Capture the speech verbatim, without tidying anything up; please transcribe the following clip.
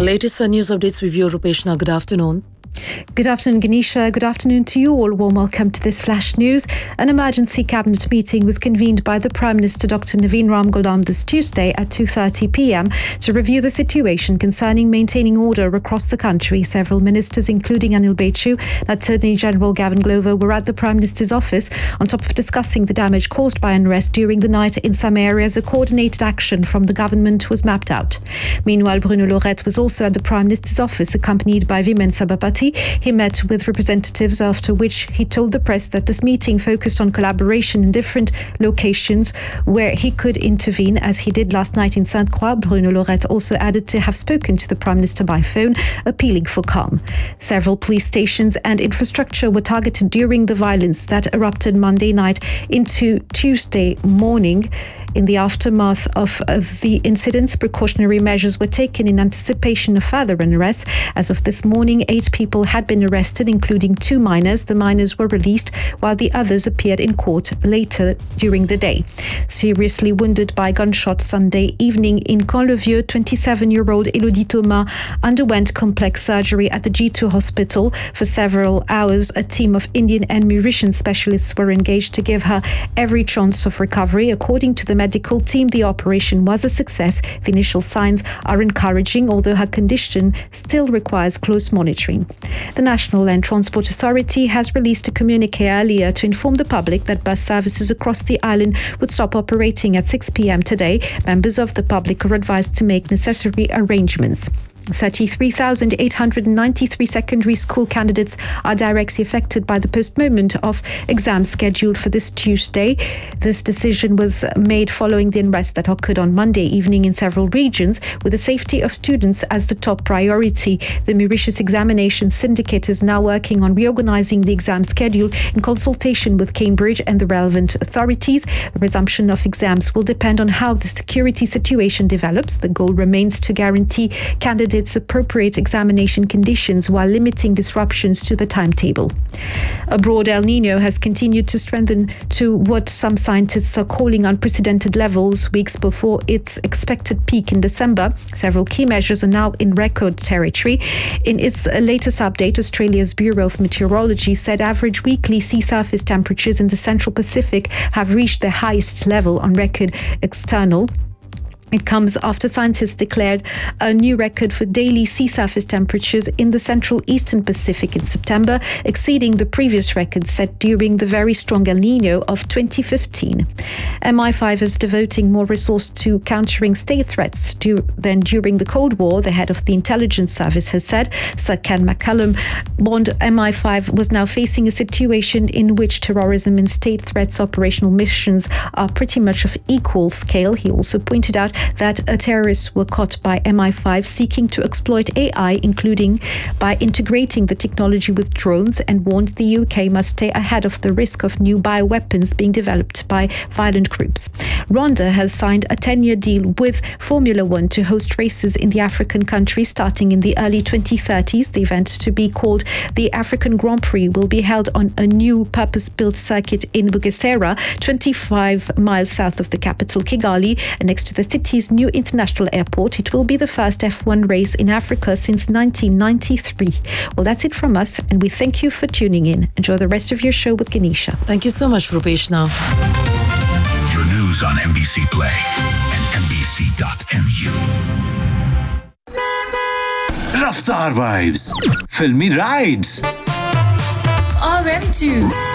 Latest news updates with you, Rupeshna. Good afternoon. Good afternoon, Ganesha. Good afternoon to you all. Warm welcome to this flash news. An emergency cabinet meeting was convened by the Prime Minister Doctor Naveen Ramgoolam this Tuesday at two thirty p.m. to review the situation concerning maintaining order across the country. Several ministers, including Anil Bechu and Attorney General Gavin Glover, were at the Prime Minister's office. On top of discussing the damage caused by unrest during the night in some areas, a coordinated action from the government was mapped out. Meanwhile, Bruno Lorette was also at the Prime Minister's office, accompanied by Vimen Sabapati. He met with representatives, after which he told the press that this meeting focused on collaboration in different locations where he could intervene, as he did last night in Sainte-Croix. Bruno Lorette also added to have spoken to the Prime Minister by phone, appealing for calm. Several police stations and infrastructure were targeted during the violence that erupted Monday night into Tuesday morning. In the aftermath of uh, the incidents, precautionary measures were taken in anticipation of further unrest. As of this morning, eight people had been arrested, including two minors. The minors were released, while the others appeared in court later during the day. Seriously wounded by gunshots Sunday evening in Camp-le-Vieux, twenty-seven-year-old Elodie Thomas underwent complex surgery at the G two hospital. For several hours, a team of Indian and Mauritian specialists were engaged to give her every chance of recovery. According to the medical team, the operation was a success. The initial signs are encouraging, although her condition still requires close monitoring. The National Land Transport Authority has released a communique earlier to inform the public that bus services across the island would stop operating at six p.m. today. Members of the public are advised to make necessary arrangements. thirty-three thousand eight hundred ninety-three secondary school candidates are directly affected by the postponement of exams scheduled for this Tuesday. This decision was made following the unrest that occurred on Monday evening in several regions, with the safety of students as the top priority. The Mauritius Examination Syndicate is now working on reorganizing the exam schedule in consultation with Cambridge and the relevant authorities. The resumption of exams will depend on how the security situation develops. The goal remains to guarantee candidates its appropriate examination conditions while limiting disruptions to the timetable. Abroad, El Nino has continued to strengthen to what some scientists are calling unprecedented levels weeks before its expected peak in December. Several key measures are now in record territory. In its latest update, Australia's Bureau of Meteorology said average weekly sea surface temperatures in the Central Pacific have reached their highest level on record. External It comes after scientists declared a new record for daily sea surface temperatures in the Central Eastern Pacific in September, exceeding the previous record set during the very strong El Nino of twenty fifteen. M I five is devoting more resource to countering state threats du- than during the Cold War, the head of the intelligence service has said. Sir Ken McCallum warned M I five was now facing a situation in which terrorism and state threats operational missions are pretty much of equal scale. He also pointed out that terrorists were caught by M I five seeking to exploit A I, including by integrating the technology with drones, and warned the U K must stay ahead of the risk of new bioweapons being developed by violent groups. Rwanda has signed a ten-year deal with Formula One to host races in the African country starting in the early twenty thirties. The event, to be called the African Grand Prix, will be held on a new purpose-built circuit in Bugesera, twenty-five miles south of the capital Kigali, and next to the city's new international airport. It will be the first F one race in Africa since nineteen ninety-three. Well, that's it from us, and we thank you for tuning in. Enjoy the rest of your show with Ganesha. Thank you so much, Rupeshna. Your news on M B C Play and M B C dot M U. Raftar vibes, filmy rides, R M two.